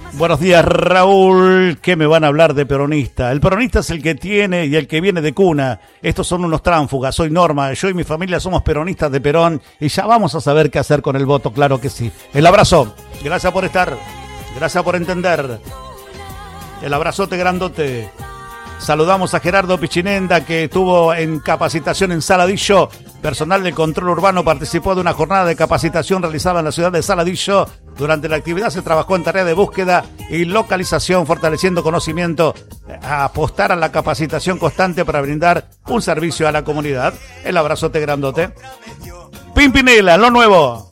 Buenos días, Raúl. ¿Qué me van a hablar de peronista? El peronista es el que tiene y el que viene de cuna. Estos son unos tránfugas. Soy Norma. Yo y mi familia somos peronistas de Perón y ya vamos a saber qué hacer con el voto. Claro que sí. El abrazo. Gracias por estar. Gracias por entender. El abrazote grandote. Saludamos a Gerardo Pichinenda, que estuvo en capacitación en Saladillo. Personal del control urbano participó de una jornada de capacitación realizada en la ciudad de Saladillo. Durante la actividad se trabajó en tarea de búsqueda y localización, fortaleciendo conocimiento, a apostar a la capacitación constante para brindar un servicio a la comunidad. El abrazote grandote. Pimpinela, lo nuevo.